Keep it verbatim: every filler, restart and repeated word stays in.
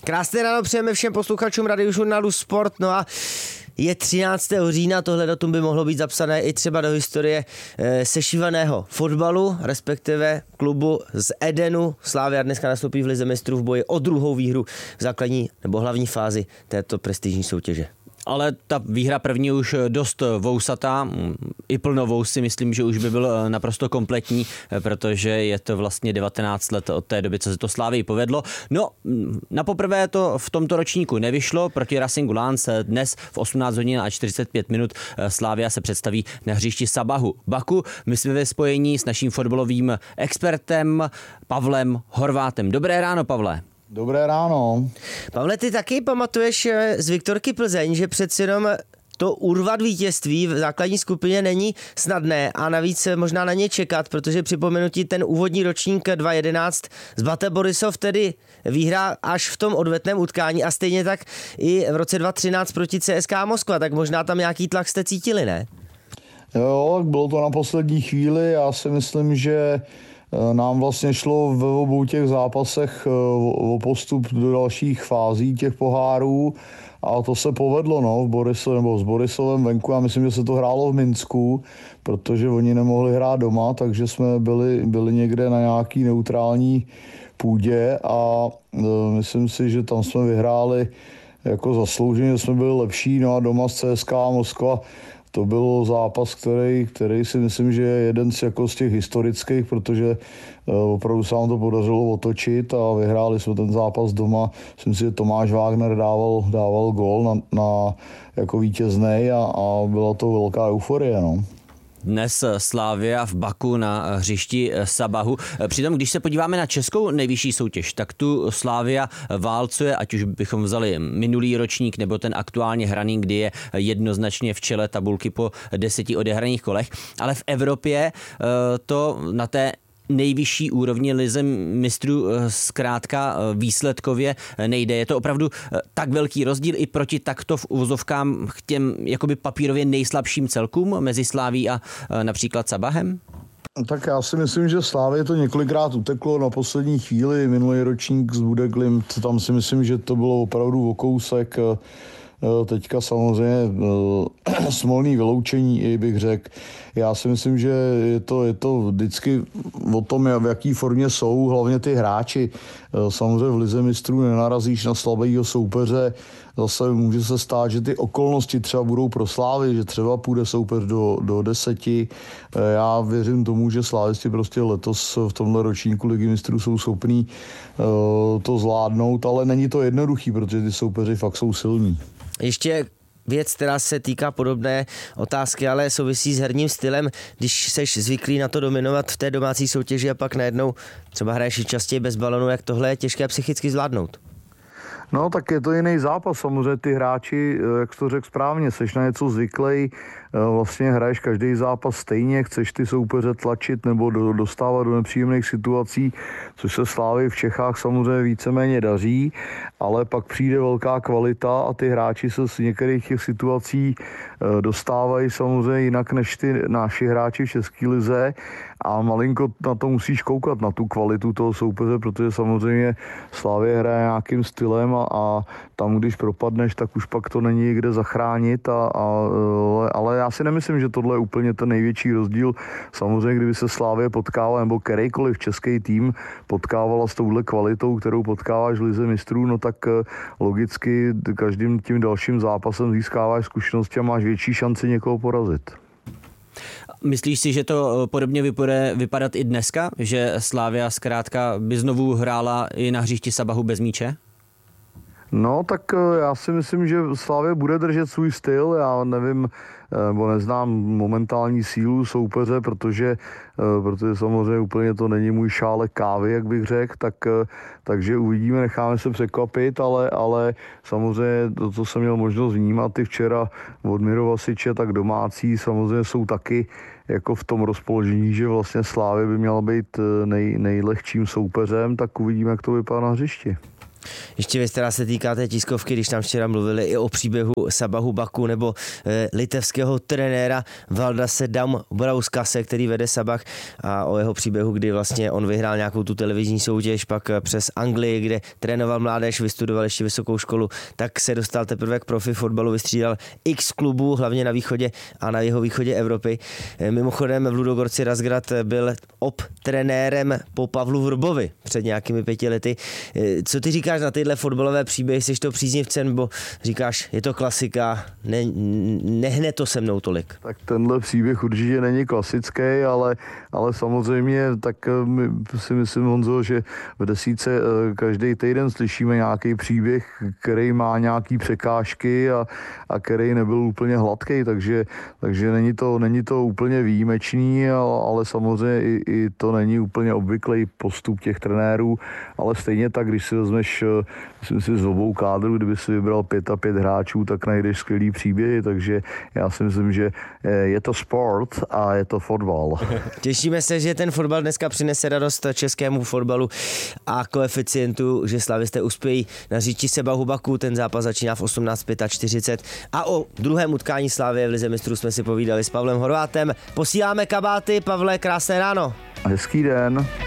Krásné ráno přejeme všem posluchačům Radiožurnálu Sport. No a je třináctého října, tohle datum by mohlo být zapsané i třeba do historie e, sešívaného fotbalu, respektive klubu z Edenu. Slavia dneska nastoupí v Lize mistrů v boji o druhou výhru v základní nebo hlavní fázi této prestižní soutěže. Ale ta výhra první už dost vousatá, i plnovou si myslím, že už by byl naprosto kompletní, protože je to vlastně devatenáct let od té doby, co se to Slavii povedlo. No, na poprvé to v tomto ročníku nevyšlo, proti Racingu Lens dnes v osmnáct hodin a čtyřicet pět minut Slavia se představí na hřišti Sabahu Baku. My jsme ve spojení s naším fotbalovým expertem Pavlem Horvátem. Dobré ráno, Pavle. Dobré ráno. Pavle, ty taky pamatuješ z Viktorky Plzeň, že přeci jenom to urvat vítězství v základní skupině není snadné a navíc možná na ně čekat, protože připomenu ti ten úvodní ročník dva jedenáct z Bate Borisov, tedy výhra až v tom odvetném utkání a stejně tak i v roce dva třináct proti C S K A Moskva, tak možná tam nějaký tlak jste cítili, ne? Jo, bylo to na poslední chvíli, já si myslím, že nám vlastně šlo ve obou těch zápasech o postup do dalších fází těch pohárů a to se povedlo, no, v Borisov, nebo s Borisovem venku. Já myslím, že se to hrálo v Minsku, protože oni nemohli hrát doma, takže jsme byli, byli někde na nějaký neutrální půdě a e, myslím si, že tam jsme vyhráli jako zaslouženě, jsme byli lepší, no a doma z C S K A Moskva to byl zápas, který, který si myslím, že je jeden z, jako z těch historických, protože opravdu se nám to podařilo otočit a vyhráli jsme ten zápas doma. Myslím si, že Tomáš Wagner dával, dával gól na, na, jako vítěznej a, a byla to velká euforie. No. Dnes Slavia v Baku na hřišti Sabahu. Přitom, když se podíváme na českou nejvyšší soutěž, tak tu Slavia válcuje, ať už bychom vzali minulý ročník nebo ten aktuálně hraný, kdy je jednoznačně v čele tabulky po deseti odehraných kolech. Ale v Evropě to na té nejvyšší úrovni lize mistrů zkrátka výsledkově nejde. Je to opravdu tak velký rozdíl i proti takto v uvozovkám k těm jakoby papírově nejslabším celkům mezi Slaví a například Sabahem? Tak já si myslím, že Slavii to několikrát uteklo na poslední chvíli. Minulý ročník z Bude Glimt, tam si myslím, že to bylo opravdu o kousek. Teďka samozřejmě smolný vyloučení, i bych řekl. Já si myslím, že je to, je to vždycky o tom, v jaký formě jsou hlavně ty hráči. Samozřejmě v lize mistrů nenarazíš na slabého soupeře. Zase může se stát, že ty okolnosti třeba budou pro Slávy, že třeba půjde soupeř do, do deseti. Já věřím tomu, že slávisti prostě letos v tomhle ročníku ligy mistrů jsou schopní to zvládnout, ale není to jednoduchý, protože ty soupeři fakt jsou silní. Ještě věc, která se týká podobné otázky, ale souvisí s herním stylem. Když seš zvyklý na to dominovat v té domácí soutěži a pak najednou třeba hraješ i častěji bez balonu, jak tohle je těžké psychicky zvládnout? No, tak je to jiný zápas. Samozřejmě ty hráči, jak to řekl správně, seš na něco zvyklej, vlastně hraješ každý zápas stejně, chceš ty soupeře tlačit nebo do, dostávat do nepříjemných situací, což se Slávy v Čechách samozřejmě víceméně daří, ale pak přijde velká kvalita a ty hráči se z některých těch situací dostávají samozřejmě jinak než ty naši hráči v České lize a malinko na to musíš koukat, na tu kvalitu toho soupeře, protože samozřejmě Slavie hraje nějakým stylem a, a tam, když propadneš, tak už pak to není kde zachránit, a, a, ale já si nemyslím, že tohle je úplně ten největší rozdíl. Samozřejmě, kdyby se Slavie potkávala, nebo kterýkoliv český tým potkávala s touhle kvalitou, kterou potkáváš v lize mistrů, no tak logicky každým tím dalším zápasem získáváš zkušenosti a máš větší šanci někoho porazit. Myslíš si, že to podobně bude vypadat i dneska? Že Slavia zkrátka by znovu hrála i na hřišti Sabahu bez míče? No, tak já si myslím, že Slavia bude držet svůj styl. Já nevím, nebo neznám momentální sílu soupeře, protože, protože samozřejmě úplně to není můj šálek kávy, jak bych řekl, tak, takže uvidíme, necháme se překvapit, ale, ale samozřejmě to, co jsem měl možnost vnímat i včera od Miro Vasiče, tak domácí samozřejmě jsou taky jako v tom rozpoložení, že vlastně Slavia by měla být nej, nejlehčím soupeřem, tak uvidíme, jak to vypadá na hřišti. Ještě věc, která se týká té tiskovky, když tam včera mluvili i o příběhu Sabahu Baku nebo e, litevského trenéra Valdase Dambrauskase, který vede Sabah, a o jeho příběhu, kdy vlastně on vyhrál nějakou tu televizní soutěž, pak přes Anglii, kde trénoval mládež, vystudoval ještě vysokou školu, tak se dostal teprve k profi fotbalu, vystřídal x klubů, hlavně na východě a na jeho východě Evropy. E, mimochodem v Ludogorci Razgrad byl op trenérem po Pavlu Vrbovi před nějakými pěti lety. E, co ty říkáš na tyhle fotbalové příběhy? Jsi to příznivcem, nebo říkáš, je to klasika, ne, nehne to se mnou tolik? Tak tenhle příběh určitě není klasický, ale, ale samozřejmě tak my si myslím, Honzo, že v desíce každý týden slyšíme nějaký příběh, který má nějaký překážky a, a který nebyl úplně hladký, takže, takže není, to, není to úplně výjimečný, ale samozřejmě i, i to není úplně obvyklý postup těch trenérů, ale stejně tak, když si vezmeš, myslím si, z obou kádrů, kdyby si vybral pět a pět hráčů, tak najdeš skvělý příběhy, takže já si myslím, že je to sport a je to fotbal. Těšíme se, že ten fotbal dneska přinese radost českému fotbalu a koeficientu, že slavisté uspějí na hřišti Sabahu Baku. Ten zápas začíná v osmnáct čtyřicet pět a o druhém utkání Slavie v Lize mistrů jsme si povídali s Pavlem Horvátem. Posíláme kabáty. Pavle, krásné ráno. Hezký den.